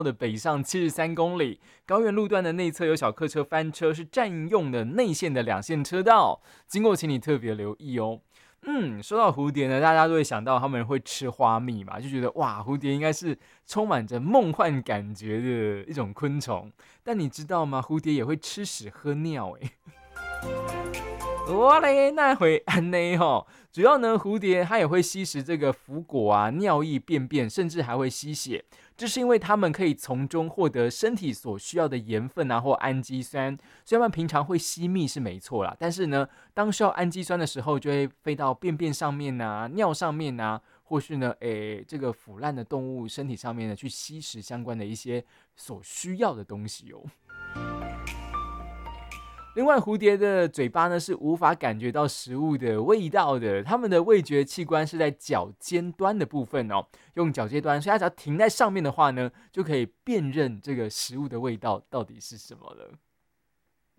的北上73公里，高原路段的内侧有小客车翻车，是占用了内线的2线车道，经过请你特别留意哦。说到蝴蝶呢，大家都会想到他们会吃花蜜嘛，就觉得哇，蝴蝶应该是充满着梦幻感觉的一种昆虫。但你知道吗？蝴蝶也会吃屎喝尿我嘞那回安内吼，主要呢，蝴蝶它也会吸食这个腐果啊、尿液、便便，甚至还会吸血。这是因为它们可以从中获得身体所需要的盐分啊或氨基酸，所以它们平常会吸蜜是没错啦。但是呢，当需要氨基酸的时候，就会飞到便便上面啊、尿上面啊，或是呢，这个腐烂的动物身体上面呢，去吸食相关的一些所需要的东西哦。另外，蝴蝶的嘴巴呢是无法感觉到食物的味道的，它们的味觉器官是在脚尖端的部分哦，用脚尖端，所以它只要停在上面的话呢，就可以辨认这个食物的味道到底是什么了。